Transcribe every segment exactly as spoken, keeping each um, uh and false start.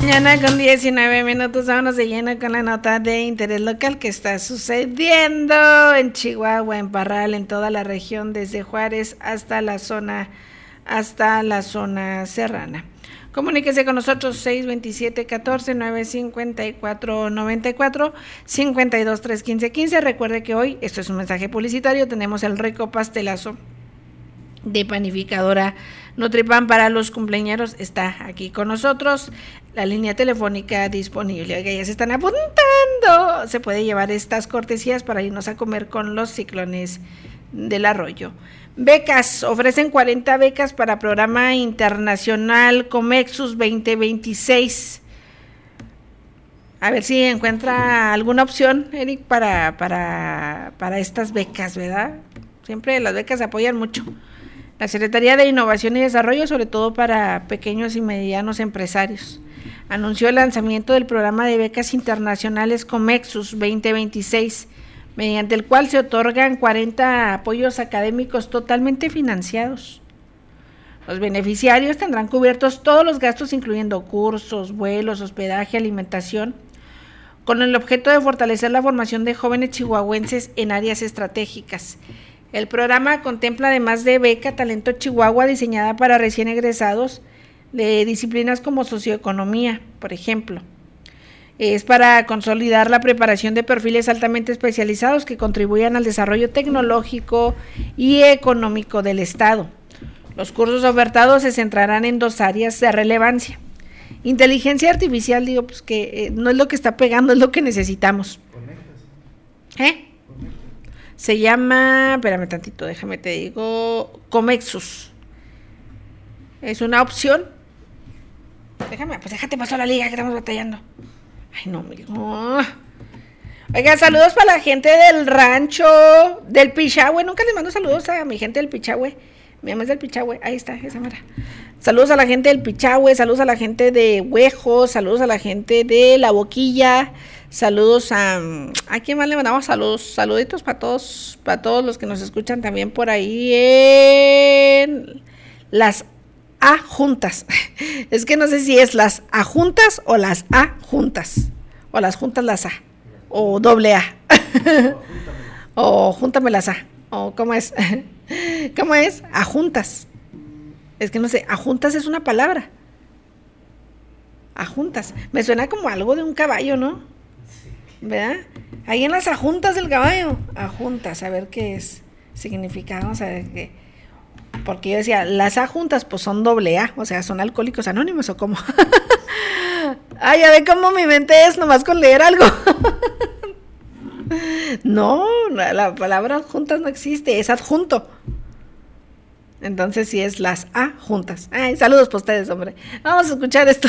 Mañana con diecinueve minutos, vámonos de lleno con la nota de interés local que está sucediendo en Chihuahua, en Parral, en toda la región, desde Juárez hasta la zona, hasta la zona serrana. Comuníquese con nosotros seis veintisiete catorce nueve cincuenta y cuatro noventa y cuatro cincuenta y dos tres quince quince. Recuerde que hoy, esto es un mensaje publicitario, tenemos el rico pastelazo de panificadora Nutripan para los cumpleañeros, está aquí con nosotros, la línea telefónica disponible. Oiga, ya se están apuntando, se puede llevar estas cortesías para irnos a comer con los ciclones del arroyo. Becas, ofrecen cuarenta becas para programa internacional Comexus veinte veintiséis. A ver si encuentra alguna opción, Eric, para, para, para estas becas, ¿verdad? Siempre las becas apoyan mucho. La Secretaría de Innovación y Desarrollo, sobre todo para pequeños y medianos empresarios, anunció el lanzamiento del programa de becas internacionales Comexus veinte veintiséis, mediante el cual se otorgan cuarenta apoyos académicos totalmente financiados. Los beneficiarios tendrán cubiertos todos los gastos, incluyendo cursos, vuelos, hospedaje, alimentación, con el objeto de fortalecer la formación de jóvenes chihuahuenses en áreas estratégicas. El programa contempla, además de beca Talento Chihuahua, diseñada para recién egresados de disciplinas como socioeconomía, por ejemplo. Es para consolidar la preparación de perfiles altamente especializados que contribuyan al desarrollo tecnológico y económico del Estado. Los cursos ofertados se centrarán en dos áreas de relevancia. Inteligencia artificial, digo, pues que eh, no es lo que está pegando, es lo que necesitamos. ¿Eh? Se llama, espérame tantito, déjame te digo, Comexus. Es una opción. Déjame, pues déjate pasar la liga que estamos batallando. Ay, no, me digo. Oiga, saludos para la gente del rancho, del Pichahue. Nunca les mando saludos a mi gente del Pichahue. Mi mamá es del Pichahue, ahí está, esa mara. Saludos a la gente del Pichahue, saludos a la gente de Huejo, saludos a la gente de La Boquilla. Saludos a, ¿a quién más le mandamos saludos? Saluditos para todos, para todos los que nos escuchan también por ahí en las A juntas. Es que no sé si es las A juntas o las A juntas, o las juntas las A, o doble A, o júntame las A, o ¿cómo es? ¿Cómo es? A juntas. Es que no sé, a juntas es una palabra. A juntas. Me suena como algo de un caballo, ¿no? ¿Verdad? Ahí en las ajuntas del caballo, ajuntas, a ver qué es significado, vamos a ver qué, porque yo decía, las ajuntas pues son doble A, o sea, son alcohólicos anónimos o cómo. Ay, ya ve cómo mi mente es nomás con leer algo. No, la palabra adjuntas no existe, es adjunto. Entonces sí es las A juntas. Ay, saludos para ustedes, hombre. Vamos a escuchar esto.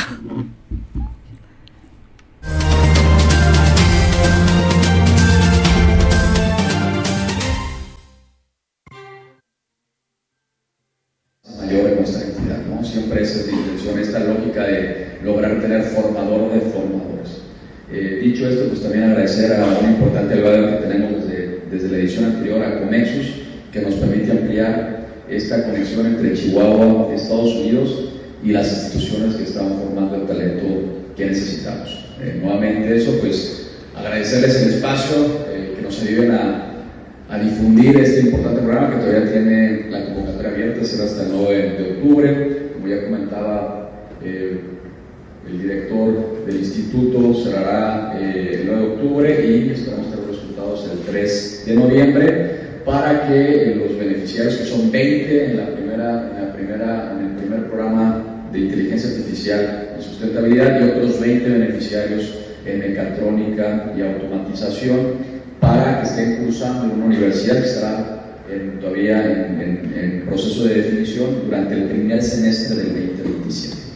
Mayor en nuestra entidad, ¿no? Siempre esa es la intención, esta lógica de lograr tener formador de formadores. Eh, dicho esto, pues también agradecer a un importante aliado que tenemos desde, desde la edición anterior a Comexus, que nos permite ampliar esta conexión entre Chihuahua, Estados Unidos y las instituciones que están formando el talento que necesitamos. Eh, nuevamente eso, pues agradecerles el espacio, eh, que nos ayuden a a difundir este importante programa que todavía tiene la convocatoria abierta, será hasta el nueve de octubre, como ya comentaba eh, el director del instituto, cerrará eh, el nueve de octubre y esperamos tener los resultados el tres de noviembre para que eh, los beneficiarios, que son veinte en la primera, en la primera, en el primer programa de inteligencia artificial y sustentabilidad y otros veinte beneficiarios en mecatrónica y automatización, para que estén cursando en una universidad que estará en, todavía en, en, en proceso de definición durante el primer semestre del veinte veintisiete.